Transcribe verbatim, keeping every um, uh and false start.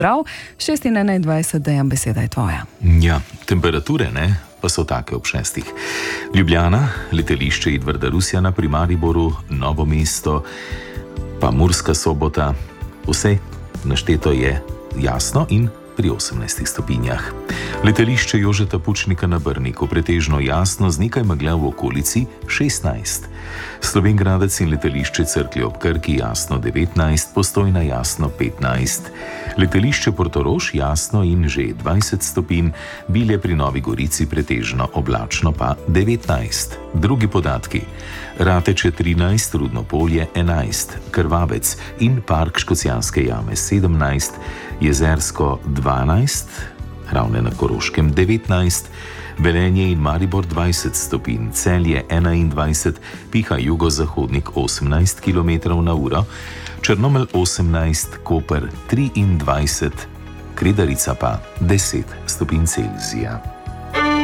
Prav, šest in enaindvajset, Dejan, beseda je tvoja. Ja, temperature ne, pa so take ob šestih. Ljubljana, letališče Edvarda Rusjana pri Mariboru, Novo mesto, pa Murska Sobota, vse našteto je jasno in pri osemnajstih stopinjah. Letališče Jožeta Pučnika na Brniku pretežno jasno z nekaj megla v okolici šestnajst. Slovenj Gradec in letališče Cerklje ob Krki jasno devetnajst, Postojna jasno petnajst. Letališče Portorož jasno in že dvajset stopinj, Bilje pri Novi Gorici pretežno oblačno pa devetnajst. Drugi podatki: Rateče trinajst, Rudno Polje enajst, Krvavec in Park Škocjanske jame sedemnajst, Jezersko dvanajst, Ravne na Koroškem devetnajst, Velenje in Maribor dvajset stopinj, Celje enaindvajset, piha jugozahodnik osemnajst kilometrov na uro, Črnomelj osemnajst, Koper triindvajset, Kredarica pa deset stopinj Celzija.